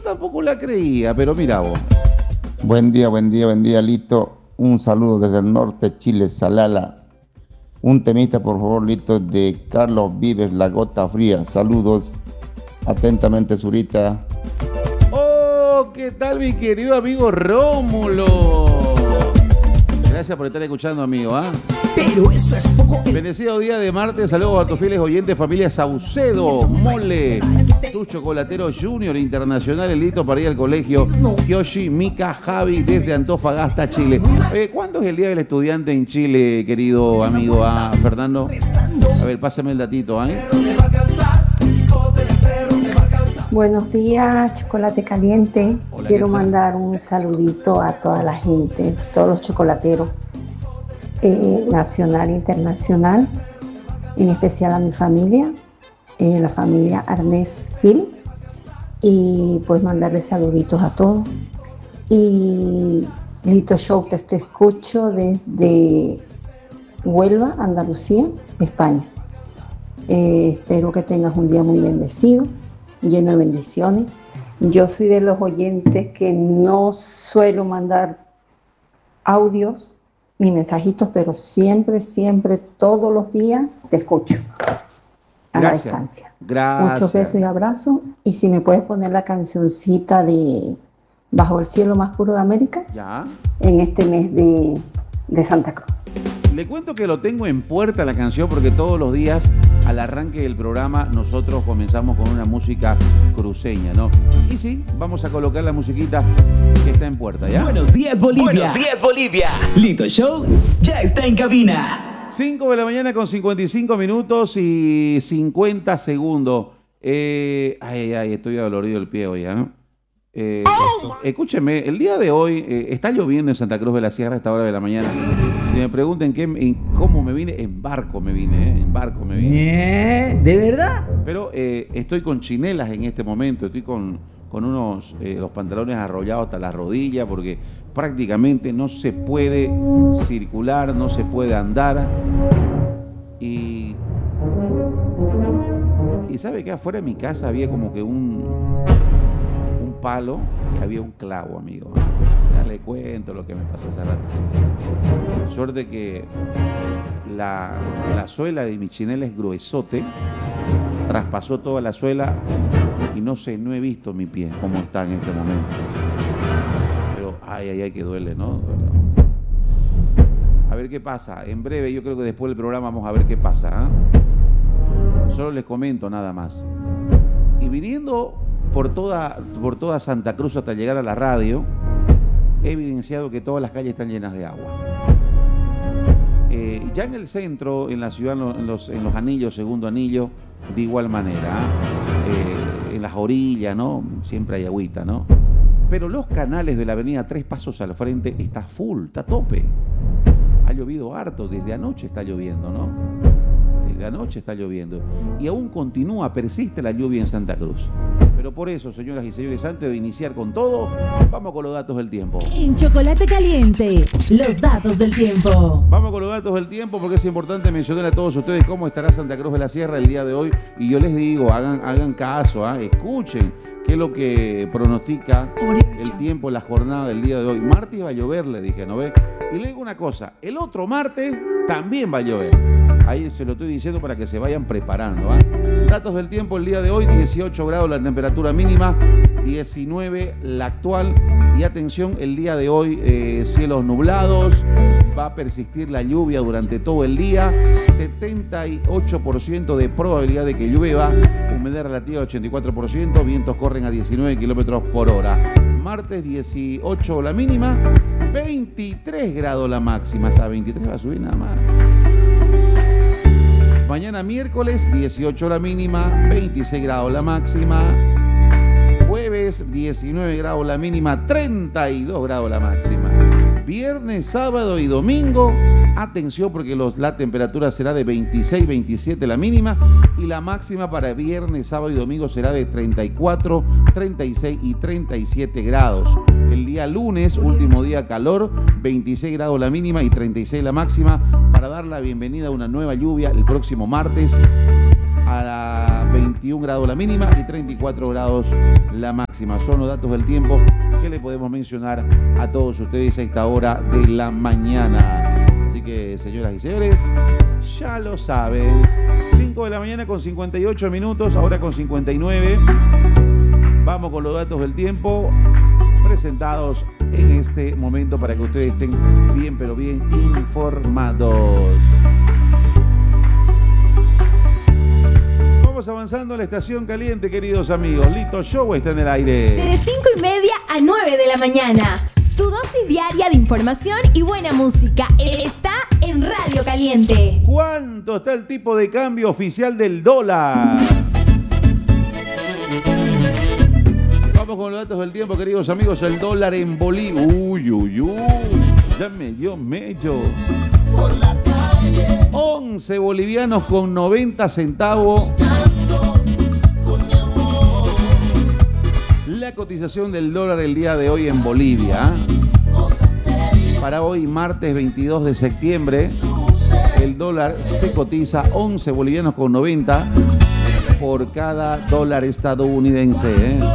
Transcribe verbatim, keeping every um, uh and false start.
tampoco la creía, pero mira vos. Buen día, buen día, buen día, Lito. Un saludo desde el norte de Chile, Salala. Un temita, por favor, Lito, de Carlos Vives, La Gota Fría. Saludos. Atentamente, Zurita. Oh, ¿qué tal, mi querido amigo Rómulo? Gracias por estar escuchando, amigo, ¿ah? ¿eh? Pero eso es poco. Bendecido día de martes, saludos a tus fieles oyentes, familia Saucedo, Mole, tu chocolatero Junior Internacional, el Lito para ir al colegio, Kyoshi, Mika, Javi, desde Antofagasta, Chile. Eh, ¿Cuándo es el Día del Estudiante en Chile, querido amigo ah, Fernando? A ver, pásame el datito, ¿eh? Buenos días, chocolate caliente. Hola, quiero ¿qué tal? mandar un saludito a toda la gente, todos los chocolateros, eh, nacional e internacional, en especial a mi familia, eh, la familia Arnés Gil, y pues mandarle saluditos a todos. Y Lito Show, te, te escucho desde Huelva, Andalucía, España. Eh, espero que tengas un día muy bendecido, lleno de bendiciones. Yo soy de los oyentes que no suelo mandar audios ni mensajitos, pero siempre, siempre, todos los días te escucho a Gracias. la distancia. Gracias. Muchos besos y abrazos. Y si me puedes poner la cancioncita de Bajo el cielo más puro de América Ya. en este mes de, de Santa Cruz. Le cuento que lo tengo en puerta la canción porque todos los días al arranque del programa nosotros comenzamos con una música cruceña, ¿no? Y sí, vamos a colocar la musiquita que está en puerta, ¿ya? Buenos días, Bolivia. Buenos días, Bolivia. Lito Show ya está en cabina. cinco de la mañana con cincuenta y cinco minutos y cincuenta segundos. Eh, ay, ay, estoy adolorido el pie hoy, ¿eh? Eh, escúcheme, el día de hoy eh, está lloviendo en Santa Cruz de la Sierra a esta hora de la mañana. Si me preguntan qué, en cómo me vine, en barco me vine, ¿eh? En barco me vine. ¿Eh? ¿De verdad? Pero eh, estoy con chinelas en este momento, estoy con, con unos eh, los pantalones arrollados hasta la rodilla porque prácticamente no se puede circular, no se puede andar. Y, y sabe que afuera de mi casa había como que un, un palo y había un clavo, amigo. Ya le cuento lo que me pasó hace rato. Suerte que la, la suela de mi chinela es gruesote, traspasó toda la suela y no sé, no he visto mi pie cómo está en este momento. Pero ay, ay, ay, que duele, ¿no? A ver qué pasa. En breve, yo creo que después del programa vamos a ver qué pasa, ¿eh? Solo les comento nada más. Y viniendo por toda, por toda Santa Cruz hasta llegar a la radio, he evidenciado que todas las calles están llenas de agua. Eh, ya en el centro, en la ciudad, en los, en los anillos, segundo anillo, de igual manera. Eh, en las orillas, ¿no? Siempre hay agüita, ¿no? Pero los canales de la avenida Tres Pasos al Frente está full, está a tope. Ha llovido harto, desde anoche está lloviendo, ¿no? Desde anoche está lloviendo. Y aún continúa, persiste la lluvia en Santa Cruz. Pero por eso, señoras y señores, antes de iniciar con todo, vamos con los datos del tiempo. En Chocolate Caliente, los datos del tiempo. Vamos con los datos del tiempo porque es importante mencionar a todos ustedes cómo estará Santa Cruz de la Sierra el día de hoy. Y yo les digo, hagan, hagan caso, ¿eh? Escuchen qué es lo que pronostica el tiempo, la jornada del día de hoy. Martes va a llover, le dije, ¿no ve? Y le digo una cosa, el otro martes también va a llover. Ahí se lo estoy diciendo para que se vayan preparando, ¿eh? Datos del tiempo el día de hoy, dieciocho grados la temperatura mínima, diecinueve la actual. Y atención, el día de hoy eh, cielos nublados, va a persistir la lluvia durante todo el día, setenta y ocho por ciento de probabilidad de que llueva, humedad relativa ochenta y cuatro por ciento, vientos corren a diecinueve kilómetros por hora. Martes dieciocho la mínima, veintitrés grados la máxima, hasta veintitrés va a subir nada más. Mañana miércoles dieciocho la mínima, veintiséis grados la máxima. Jueves diecinueve grados la mínima, treinta y dos grados la máxima. Viernes, sábado y domingo, atención porque los, la temperatura será de veintiséis, veintisiete la mínima y la máxima para viernes, sábado y domingo será de treinta y cuatro, treinta y seis y treinta y siete grados. El día lunes, último día calor, veintiséis grados la mínima y treinta y seis la máxima para dar la bienvenida a una nueva lluvia el próximo martes a la veintiún grados la mínima y treinta y cuatro grados la máxima. Son los datos del tiempo que le podemos mencionar a todos ustedes a esta hora de la mañana. Así que, señoras y señores, ya lo saben. cinco de la mañana con cincuenta y ocho minutos, ahora con cincuenta y nueve. Vamos con los datos del tiempo presentados en este momento para que ustedes estén bien, pero bien informados. Vamos avanzando a la estación caliente, queridos amigos. Lito Show está en el aire. De cinco y media a nueve de la mañana. Tu dosis diaria de información y buena música está en Radio Caliente. ¿Cuánto está el tipo de cambio oficial del dólar? Vamos con los datos del tiempo, queridos amigos. El dólar en Bolivia. Uy, uy, uy. Ya me dio medio. once bolivianos con noventa centavos. La cotización del dólar el día de hoy en Bolivia. Para hoy, martes veintidós de septiembre, el dólar se cotiza once bolivianos con noventa por cada dólar estadounidense, ¿eh?